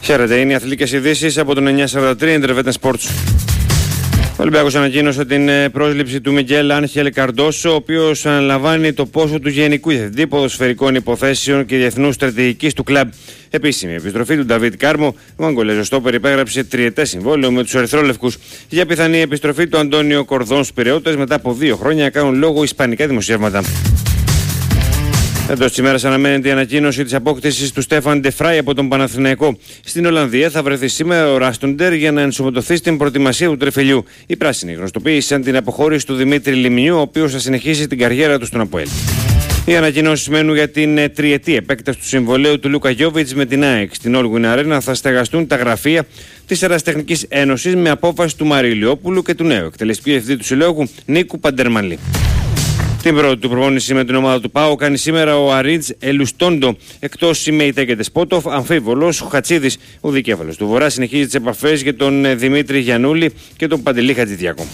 Χαίρετε, είναι οι αθλητικές ειδήσεις από τον 943 Interveten Sports. Ο Ολυμπιακός ανακοίνωσε την πρόσληψη του Μιγγέλ Άγχελ Καρντόσο, ο οποίος αναλαμβάνει το πόσο του Γενικού Διευθυντή Ποδοσφαιρικών Υποθέσεων και Διεθνούς Στρατηγικής του κλαμπ. Επίσημη επιστροφή του Νταβίτ Κάρμο, ο Αγγολέζος στόπερ υπέγραψε τριετές συμβόλαιο με τους Ερυθρόλευκους. Για πιθανή επιστροφή του Αντώνιο Κορδόν στους Πειραιώτες μετά από 2 χρόνια κάνουν λόγο ισπανικά δημοσιεύματα. Εντός της ημέρας αναμένεται η ανακοίνωση της απόκτησης του Στέφαν Ντεφράι από τον Παναθηναϊκό. Στην Ολλανδία θα βρεθεί σήμερα ο Ράστοντερ για να ενσωματωθεί στην προετοιμασία του τρεφελιού. Οι πράσινοι γνωστοποίησαν την αποχώρηση του Δημήτρη Λιμνιού, ο οποίος θα συνεχίσει την καριέρα του στον ΑΠΟΕΛ. Οι ανακοινώσεις μένουν για την τριετή επέκταση του συμβολαίου του Λούκα Γιόβιτς με την ΑΕΚ. Στην All Win Arena θα στεγαστούν τα γραφεία της Ερασιτεχνικής Ένωσης με απόφαση του Μαρίου Ηλιόπουλου και του νέου εκτελεστικού διευθυντή του συλλόγου Νίκου Παντερμανλή. Την πρώτη του προπόνηση με την ομάδα του ΠΑΟ κάνει σήμερα ο Αρίτζ Ελουστόντο. Εκτός Σιμέιτε και Τεσπότοφ, αμφίβολος, ο Χατσίδης, ο δικέφαλος του Βορρά, συνεχίζει τις επαφές για τον Δημήτρη Γιαννούλη και τον Παντελή Χατζηδιακό.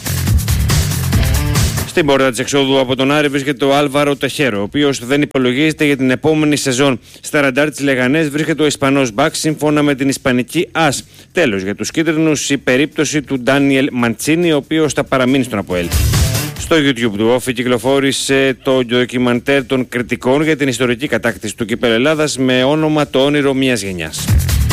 Στην πόρτα της εξόδου από τον Άρη βρίσκεται ο Άλβαρο Τεχέρο, ο οποίος δεν υπολογίζεται για την επόμενη σεζόν. Στα ραντάρ της Λεγανές βρίσκεται ο Ισπανός Μπακ σύμφωνα με την Ισπανική ΑΣ. Τέλος, για τους κίτρινους η περίπτωση του Ντάνιελ Μαντσίνι, ο οποίος θα παραμείνει στον ΑΠΟΕΛ. Στο YouTube του Όφη κυκλοφόρησε το ντοκιμαντέρ των κριτικών για την ιστορική κατάκτηση του Κυπέλλου Ελλάδας με όνομα «Το όνειρο μιας γενιάς».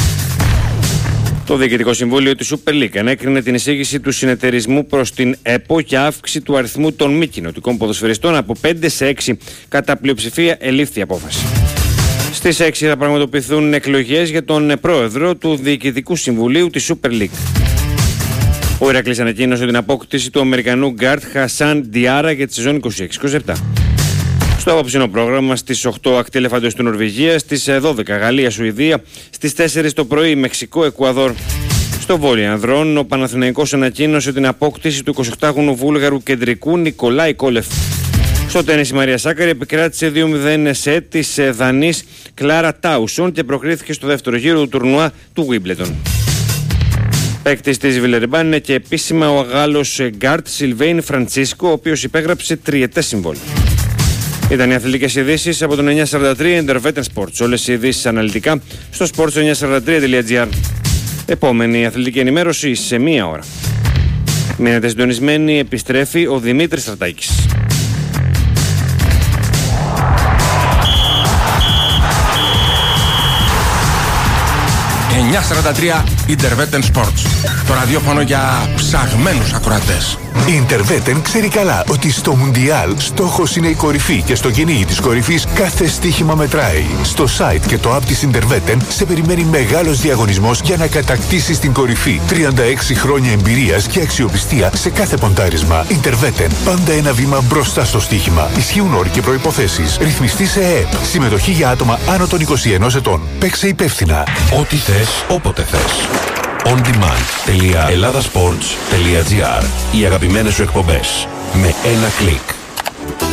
Το Διοικητικό Συμβούλιο της Super League ανέκρινε την εισήγηση του συνεταιρισμού προς την ΕΠΟ για αύξηση του αριθμού των μη κοινοτικών ποδοσφαιριστών από 5 σε 6. Κατά πλειοψηφία ελήφθη απόφαση. Στις 6 θα πραγματοποιηθούν εκλογές για τον πρόεδρο του Διοικητικού Συμβουλίου της Super League. Ο Ηρακλής ανακοίνωσε την απόκτηση του Αμερικανού γκάρτ Χασάν Διάρα για τη σεζόν 26-27. Στο απόψινο πρόγραμμα στις 8 ακτή ελεφάντος του Νορβηγία, στις 12 Γαλλία-Σουηδία, στις 4 το πρωί Μεξικό-Εκουαδόρ. Στο βόλεϊ ανδρών, ο Παναθηναϊκός ανακοίνωσε την απόκτηση του 28χρονου Βούλγαρου κεντρικού Νικολάη Κόλεφ. Στο τένις η Μαρία Σάκαρη επικράτησε 2-0 σε της Δανής Κλάρα Τάουσον και προκρίθηκε στο δεύτερο γύρο του τουρνουά του Wimbledon. Παίκτης της Βιλερμπάν είναι και επίσημα ο Γάλλος γκάρτ Σιλβέιν Φραντσίσκο, ο οποίος υπέγραψε τριετές συμβόλαιο. Ήταν οι αθλητικές ειδήσεις από τον 943 Interveten Sports. Όλες οι ειδήσεις αναλυτικά στο sports943.gr. Επόμενη αθλητική ενημέρωση σε 1 ώρα. Μείνετε συντονισμένοι, επιστρέφει ο Δημήτρης Στρατάκης. 943 Interveten Sports. Το ραδιόφωνο για ψαγμένους ακροατές. Η Interveten ξέρει καλά ότι στο Μουντιάλ στόχος είναι η κορυφή και στο κυνήγι της κορυφής κάθε στοίχημα μετράει. Στο site και το app της Interveten σε περιμένει μεγάλος διαγωνισμός για να κατακτήσεις την κορυφή. 36 χρόνια εμπειρίας και αξιοπιστία σε κάθε ποντάρισμα. Interveten, πάντα ένα βήμα μπροστά στο στοίχημα. Ισχύουν όροι και προϋποθέσεις. Ρυθμιστή σε ΕΕΠ. Συμμετοχή για άτομα άνω των 21 ετών. Παίξε υπεύθυνα. Ό,τι θες, όποτε θες. ondemand.ελλάδασπορts.gr. Οι αγαπημένες σου εκπομπές με ένα κλικ.